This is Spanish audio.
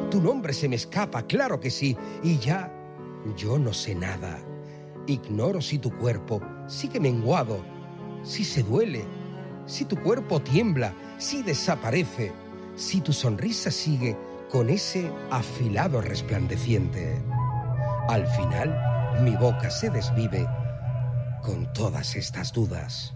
Tu nombre se me escapa, claro que sí, y ya yo no sé nada. Ignoro si tu cuerpo sigue menguado, si se duele, si tu cuerpo tiembla, si desaparece, si tu sonrisa sigue con ese afilado resplandeciente. Al final, mi boca se desvive con todas estas dudas.